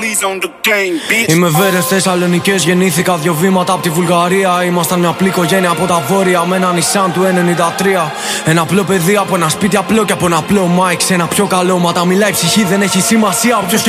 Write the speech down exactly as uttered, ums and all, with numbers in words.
Είμαι Βέρες Θεσσαλονικές, γεννήθηκα δύο βήματα από τη Βουλγαρία. Ήμασταν μια απλή οικογένεια από τα βόρεια με ένα Nissan του ενενήντα τρία. Ένα απλό παιδί από ένα σπίτι απλό και από ένα απλό mic σε ένα πιο καλό. Μα τα μιλάει η ψυχή, δεν έχει σημασία όποιος